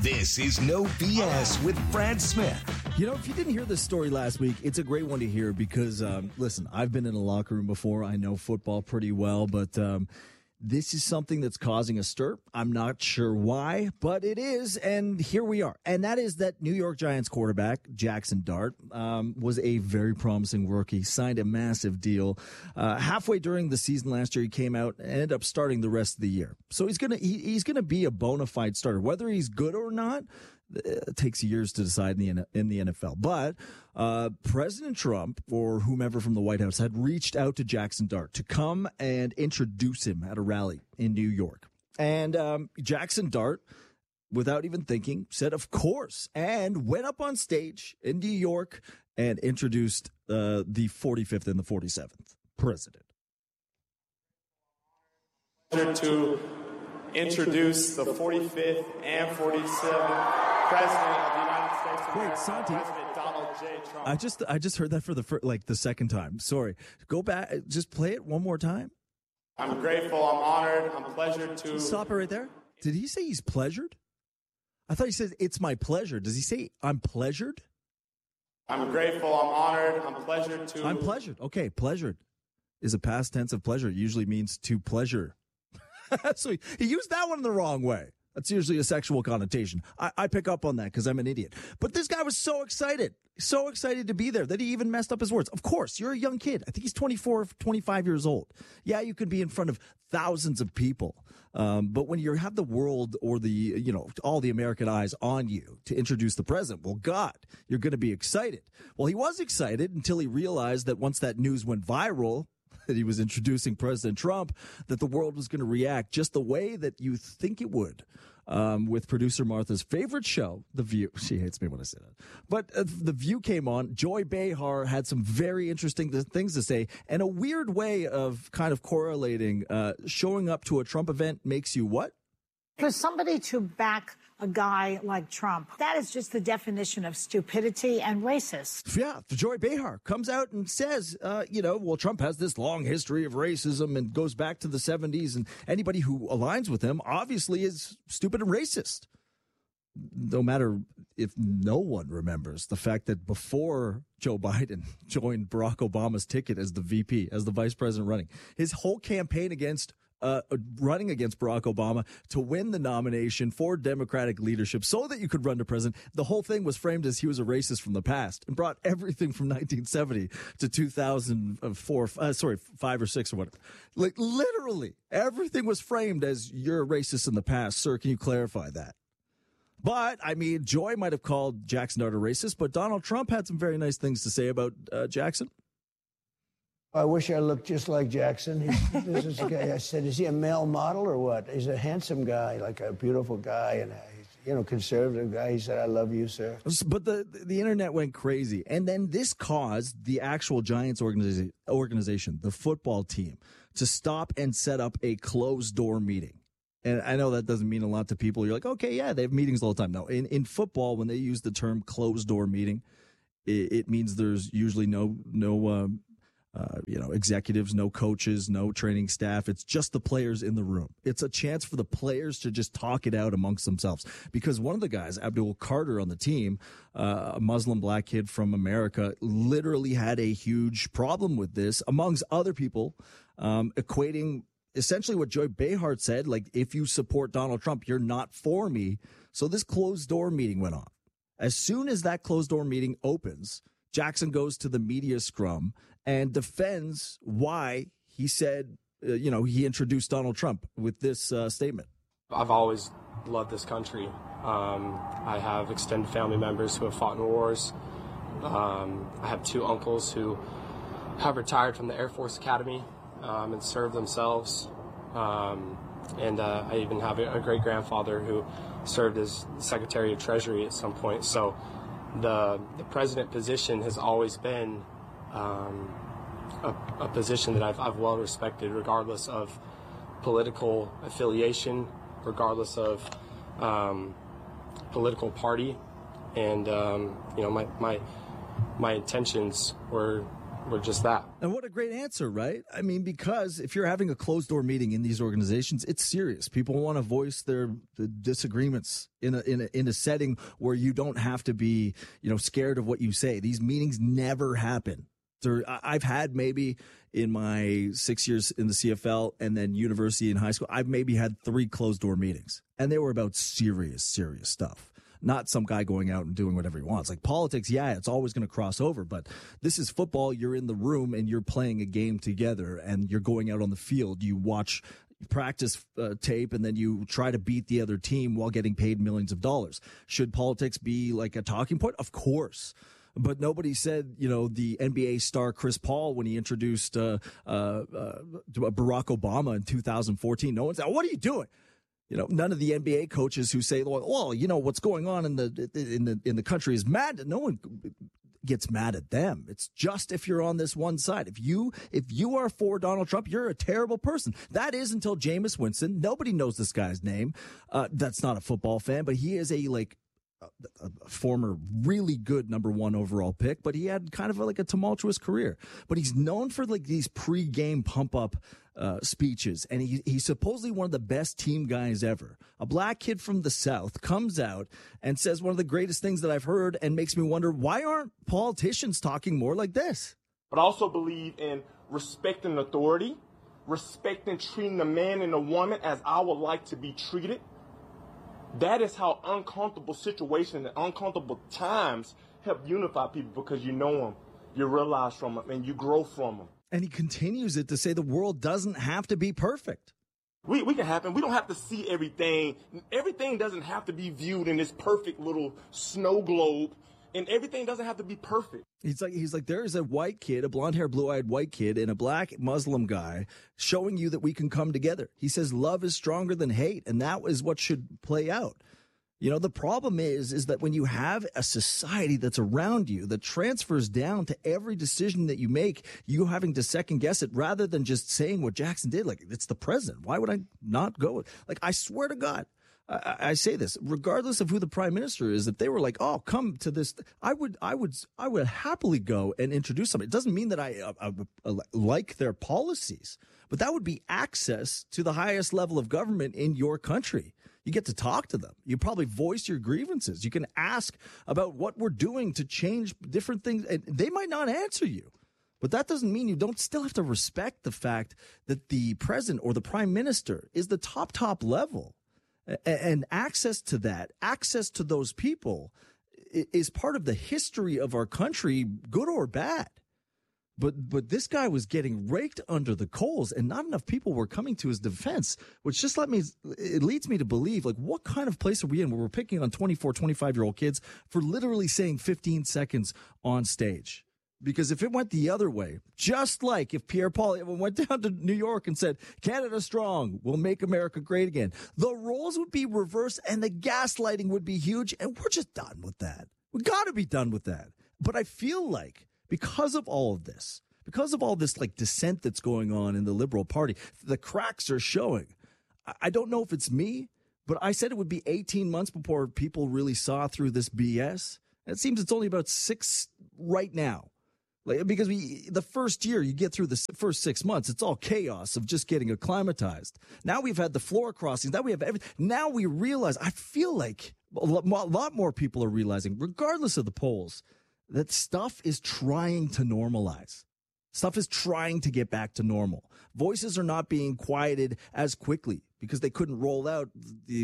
This is No BS with Brad Smith. You know, if you didn't hear this story last week, it's a great one to hear because, listen, I've been in a locker room before. I know football pretty well, but this is something that's causing a stir. I'm not sure why, but it is, and here we are. And that is that New York Giants quarterback, Jackson Dart, was a very promising rookie, signed a massive deal. Halfway during the season last year, he came out and ended up starting the rest of the year. So he's gonna be a bona fide starter. Whether he's good or not, it takes years to decide in the NFL. But President Trump or whomever from the White House had reached out to Jackson Dart to come and introduce him at a rally in New York. And Jackson Dart, without even thinking, said, of course, and went up on stage in New York and introduced the 45th and the 47th president. To introduce the 45th and 47th President of the United States of America, Santi, President Donald J. Trump. I just heard that for the second time. Sorry. Go back. Just play it one more time. I'm grateful. I'm honored. I'm pleasured to. Stop it right there. Did he say he's pleasured? I thought he said it's my pleasure. Does he say I'm pleasured? I'm grateful. I'm honored. I'm pleasured to. I'm pleasured. Okay, pleasured is a past tense of pleasure. It usually means to pleasure. So he used that one the wrong way. That's usually a sexual connotation. I pick up on that because I'm an idiot. But this guy was so excited to be there that he even messed up his words. Of course, you're a young kid. I think he's 24, 25 years old. Yeah, you could be in front of thousands of people. But when you have the world or all the American eyes on you to introduce the president, well, God, you're going to be excited. Well, he was excited until he realized that once that news went viral, that he was introducing President Trump, that the world was going to react just the way that you think it would. With producer Martha's favorite show, The View. She hates me when I say that. But The View came on. Joy Behar had some very interesting things to say, and a weird way of kind of correlating showing up to a Trump event makes you what? For somebody to back a guy like Trump, that is just the definition of stupidity and racist. Yeah, Joy Behar comes out and says, Trump has this long history of racism and goes back to the 70s, and anybody who aligns with him obviously is stupid and racist. No matter if no one remembers the fact that before Joe Biden joined Barack Obama's ticket as the VP, as the vice president running, his whole campaign running against Barack Obama to win the nomination for Democratic leadership so that you could run to president. The whole thing was framed as he was a racist from the past and brought everything from 1970 to 2004, 5 or 6 or whatever. Like literally everything was framed as you're a racist in the past. Sir, can you clarify that? But, I mean, Joy might have called Jackson Dart a racist, but Donald Trump had some very nice things to say about Jackson. I wish I looked just like Jackson. This is a guy. I said, is he a male model or what? He's a handsome guy, like a beautiful guy, and conservative guy. He said, I love you, sir. But the internet went crazy. And then this caused the actual Giants organization, the football team, to stop and set up a closed-door meeting. And I know that doesn't mean a lot to people. You're like, okay, yeah, they have meetings all the time. No, in football, when they use the term closed-door meeting, it means there's usually no executives, no coaches, no training staff. It's just the players in the room. It's a chance for the players to just talk it out amongst themselves. Because one of the guys, Abdul Carter on the team, a Muslim black kid from America, literally had a huge problem with this, amongst other people, equating essentially what Joy Behar said, like, if you support Donald Trump, you're not for me. So this closed door meeting went on. As soon as that closed door meeting opens, Jackson goes to the media scrum and defends why he said, he introduced Donald Trump with this statement. I've always loved this country. I have extended family members who have fought in wars. I have 2 uncles who have retired from the Air Force Academy and served themselves. And I even have a great-grandfather who served as Secretary of Treasury at some point. So the president position has always been a position that I've well respected, regardless of political affiliation, regardless of political party. And my intentions were we're just that. And what a great answer, right? I mean, because if you're having a closed-door meeting in these organizations, it's serious. People want to voice their disagreements in a setting where you don't have to be, scared of what you say. These meetings never happen. I've had maybe in my 6 years in the CFL and then university and high school, I've maybe had 3 closed-door meetings, and they were about serious stuff. Not some guy going out and doing whatever he wants. Like politics, yeah, it's always going to cross over, but this is football. You're in the room and you're playing a game together and you're going out on the field. You watch practice tape and then you try to beat the other team while getting paid millions of dollars. Should politics be like a talking point? Of course. But nobody said, the NBA star Chris Paul, when he introduced Barack Obama in 2014, no one said, what are you doing? None of the NBA coaches who say, well, what's going on in the country is mad. No one gets mad at them. It's just if you're on this one side. If you are for Donald Trump, you're a terrible person. That is until Jameis Winston. Nobody knows this guy's name. That's not a football fan, but he is a former really good number 1 overall pick, but he had kind of a tumultuous career. But he's known for these pre-game pump-up speeches, and he's supposedly one of the best team guys ever. A black kid from the South comes out and says one of the greatest things that I've heard and makes me wonder, why aren't politicians talking more like this? But I also believe in respecting authority, respecting treating the man and the woman as I would like to be treated. That is how uncomfortable situations and uncomfortable times help unify people, because you know them, you realize from them, and you grow from them. And he continues it to say the world doesn't have to be perfect. We can happen. We don't have to see everything. Everything doesn't have to be viewed in this perfect little snow globe, and everything doesn't have to be perfect. He's like, there is a white kid, a blonde-haired, blue-eyed white kid, and a black Muslim guy showing you that we can come together. He says love is stronger than hate, and that is what should play out. The problem is that when you have a society that's around you that transfers down to every decision that you make, you having to second guess it rather than just saying what Jackson did. Like, it's the president. Why would I not go? Like, I swear to God, I say this, regardless of who the prime minister is, if they were like, oh, come to this, I would happily go and introduce somebody. It doesn't mean that I like their policies, but that would be access to the highest level of government in your country. You get to talk to them. You probably voice your grievances. You can ask about what we're doing to change different things. And they might not answer you, but that doesn't mean you don't still have to respect the fact that the president or the prime minister is the top level. And access to that, access to those people is part of the history of our country, good or bad. But this guy was getting raked under the coals, and not enough people were coming to his defense, which just leads me to believe, what kind of place are we in where we're picking on 24, 25-year-old kids for literally saying 15 seconds on stage? Because if it went the other way, just like if Pierre Paul went down to New York and said, Canada strong, we'll make America great again, the roles would be reversed and the gaslighting would be huge, and we're just done with that. We got to be done with that. But I feel like because of all this dissent that's going on in the Liberal Party, the cracks are showing. I don't know if it's me, but I said it would be 18 months before people really saw through this BS. And it seems it's only about 6 right now. Because the first year, you get through the first 6 months, it's all chaos of just getting acclimatized. Now we've had the floor crossings. Now we have everything. Now we realize, I feel like a lot more people are realizing, regardless of the polls, that stuff is trying to normalize. Stuff is trying to get back to normal. Voices are not being quieted as quickly because they couldn't roll out the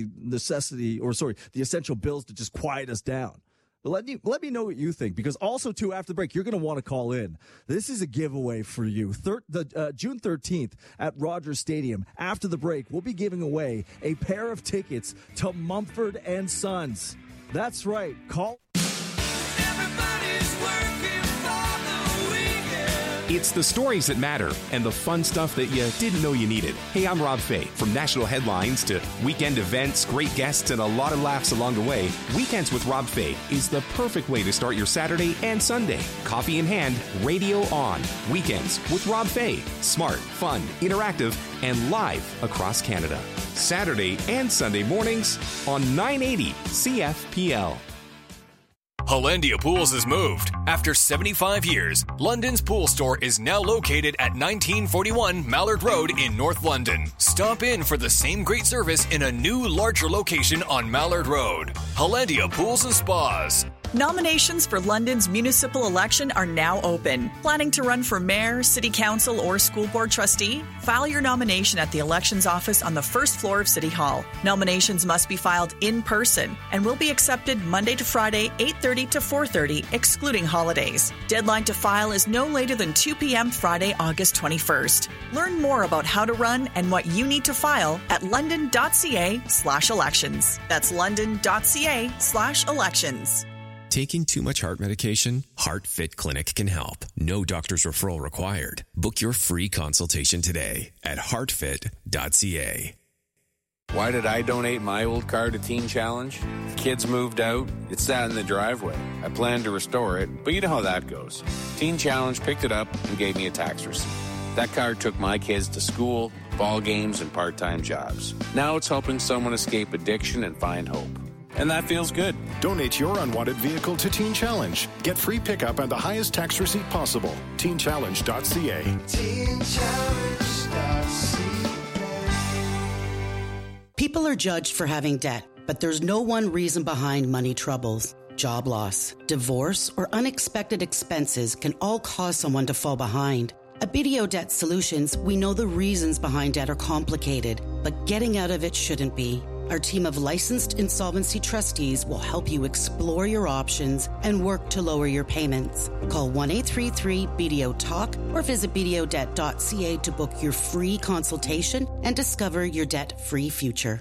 essential bills to just quiet us down. But let me know what you think, because also, too, after the break, you're going to want to call in. This is a giveaway for you. June 13th at Rogers Stadium. After the break, we'll be giving away a pair of tickets to Mumford & Sons. That's right. Call. It's the stories that matter and the fun stuff that you didn't know you needed. Hey, I'm Rob Fay. From national headlines to weekend events, great guests, and a lot of laughs along the way, Weekends with Rob Fay is the perfect way to start your Saturday and Sunday. Coffee in hand, radio on. Weekends with Rob Fay. Smart, fun, interactive, and live across Canada. Saturday and Sunday mornings on 980 CFPL. Hollandia Pools has moved. After 75 years, London's Pool Store is now located at 1941 Mallard Road in North London. Stop in for the same great service in a new, larger location on Mallard Road. Hollandia Pools and Spas. Nominations for London's municipal election are now open. Planning to run for mayor, city council, or school board trustee? File your nomination at the elections office on the first floor of City Hall. Nominations must be filed in person and will be accepted Monday to Friday, 8:30 to 4:30, excluding holidays. Deadline to file is no later than 2 p.m. Friday, August 21st. Learn more about how to run and what you need to file at london.ca/elections. That's london.ca/elections. Taking too much heart medication? HeartFit Clinic can help. No doctor's referral required. Book your free consultation today at heartfit.ca. Why did I donate my old car to Teen Challenge? The kids moved out. It sat in the driveway. I planned to restore it, but you know how that goes. Teen Challenge picked it up and gave me a tax receipt. That car took my kids to school, ball games, and part-time jobs. Now it's helping someone escape addiction and find hope. And that feels good. Donate your unwanted vehicle to Teen Challenge. Get free pickup and the highest tax receipt possible. TeenChallenge.ca. People are judged for having debt, but there's no one reason behind money troubles. Job loss, divorce, or unexpected expenses can all cause someone to fall behind. At BDO Debt Solutions, we know the reasons behind debt are complicated, but getting out of it shouldn't be. Our team of licensed insolvency trustees will help you explore your options and work to lower your payments. Call 1-833-BDO-TALK or visit bdodebt.ca to book your free consultation and discover your debt-free future.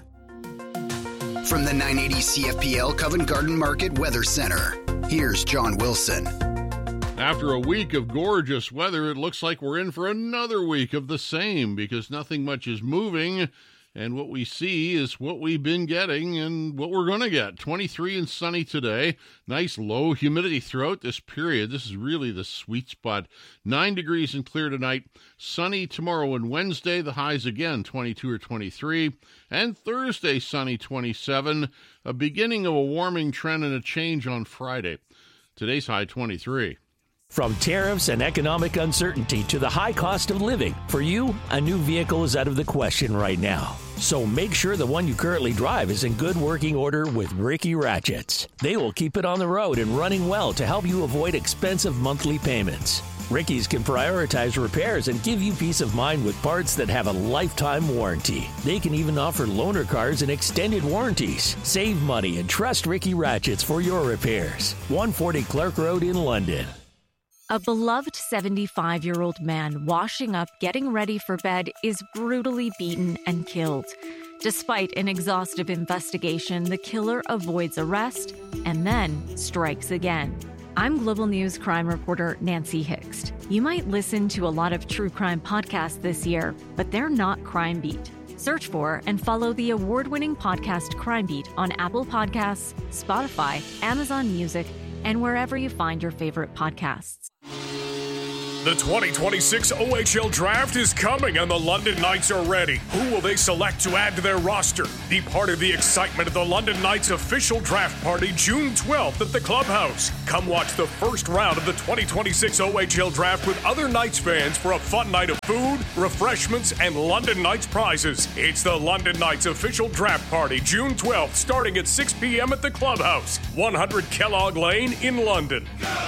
From the 980 CFPL Covent Garden Market Weather Center, here's John Wilson. After a week of gorgeous weather, it looks like we're in for another week of the same because nothing much is moving. And what we see is what we've been getting and what we're going to get. 23 and sunny today. Nice low humidity throughout this period. This is really the sweet spot. 9 degrees and clear tonight. Sunny tomorrow and Wednesday. The highs again, 22 or 23. And Thursday, sunny, 27. A beginning of a warming trend and a change on Friday. Today's high, 23. From tariffs and economic uncertainty to the high cost of living, for you, a new vehicle is out of the question right now. So make sure the one you currently drive is in good working order with Ricky Ratchets. They will keep it on the road and running well to help you avoid expensive monthly payments. Ricky's can prioritize repairs and give you peace of mind with parts that have a lifetime warranty. They can even offer loaner cars and extended warranties. Save money and trust Ricky Ratchets for your repairs. 140 Clark Road in London. A beloved 75-year-old man washing up, getting ready for bed, is brutally beaten and killed. Despite an exhaustive investigation, the killer avoids arrest and then strikes again. I'm Global News crime reporter Nancy Hixt. You might listen to a lot of true crime podcasts this year, but they're not Crime Beat. Search for and follow the award-winning podcast Crime Beat on Apple Podcasts, Spotify, Amazon Music, and wherever you find your favorite podcasts. The 2026 OHL Draft is coming and the London Knights are ready. Who will they select to add to their roster? Be part of the excitement of the London Knights official draft party June 12th at the Clubhouse. Come watch the first round of the 2026 OHL Draft with other Knights fans for a fun night of food, refreshments, and London Knights prizes. It's the London Knights official draft party June 12th starting at 6 p.m. at the Clubhouse, 100 Kellogg Lane in London.